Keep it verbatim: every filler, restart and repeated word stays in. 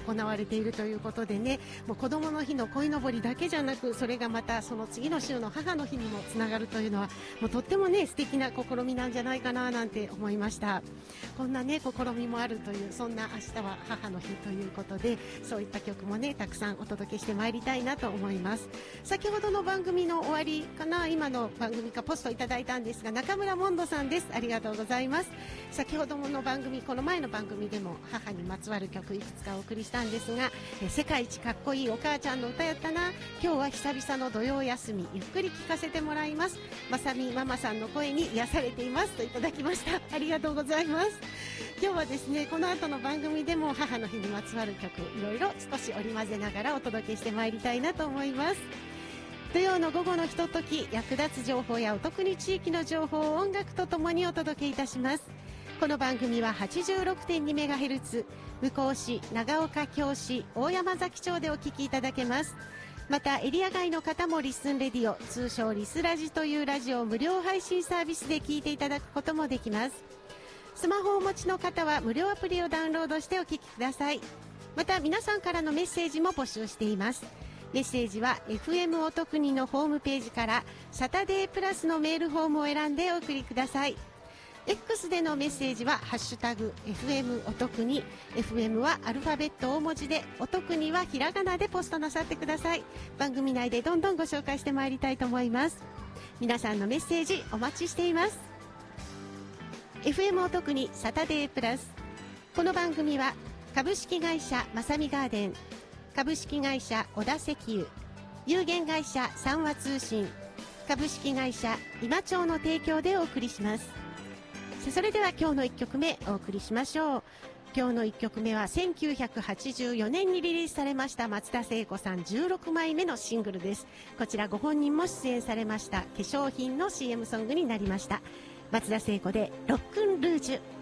行われているということでね、もう子どもの日の鯉のぼりだけじゃなく、それがまたその次の週の母の日にもつながるというのは、もうとってもね素敵な試みなんじゃないかななんて思いました。こんなね試みもあるという、そんな明日は母の日ということで、そういった曲もねたくさんお届けしてまいりたいなと思います。先ほどの番組の終わりかな、今の番組かポストいただいたんですが、中村モンドさんです。ありがとうございます。先ほどの番組、この前の番組でも母にまつわる曲いくつかお送りしたんですが、え世界一かっこいいお母ちゃんの歌やったな、今日は久々の土曜休み、ゆっくり聴かせてもらいます。まさみママさんの声に癒されていますといただきました。ありがとうございます。今日はですね、この後の番組でも母の日にまつわる曲、いろいろ少し織り交ぜながらお届けしてまいりたいなと思います。土曜の午後のひととき、役立つ情報やお得に地域の情報を音楽とともにお届けいたします。この番組は はちじゅうろくてんにメガヘルツ、向こう市、長岡京市、大山崎町でお聞きいただけます。またエリア外の方もリッスンレディオ、通称リスラジというラジオを無料配信サービスで聞いていただくこともできます。スマホをお持ちの方は無料アプリをダウンロードしてお聞きください。また皆さんからのメッセージも募集しています。メッセージは エフエム おとくにのホームページからサタデープラスのメールフォームを選んでお送りください。 X でのメッセージはハッシュタグ エフエム おとくに、 エフエム はアルファベット大文字で、おとくにはひらがなでポストなさってください。番組内でどんどんご紹介してまいりたいと思います。皆さんのメッセージお待ちしています。 エフエム おとくにサタデープラス、この番組は株式会社まさみガーデン、株式会社小田石油、有限会社三和通信、株式会社今町の提供でお送りします。それでは今日のいっきょくめお送りしましょう。今日のいっきょくめはせんきゅうひゃくはちじゅうよねんにリリースされました松田聖子さんじゅうろくまいめのシングルです。こちらご本人も出演されました化粧品の シーエム ソングになりました。松田聖子でロックンルージュ。